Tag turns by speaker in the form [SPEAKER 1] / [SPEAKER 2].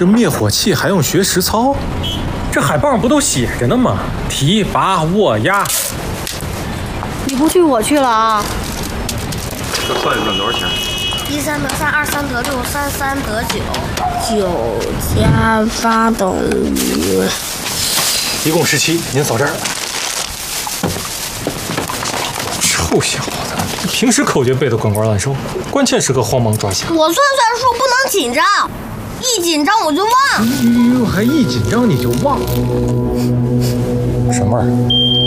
[SPEAKER 1] 这灭火器还用学实操？这海报上不都写着呢吗？提拔握压。
[SPEAKER 2] 你不去，我去了啊！
[SPEAKER 3] 这算一算多少钱
[SPEAKER 4] ？13得3，23得6，33得9，9
[SPEAKER 2] 加8等于，
[SPEAKER 1] 一共17。您扫这儿。臭小子，平时口诀背得滚瓜烂熟，关键时刻慌忙抓瞎。
[SPEAKER 4] 我算数不能紧张，一紧张我就忘。
[SPEAKER 1] 哟，还一紧张你就忘？什么味儿？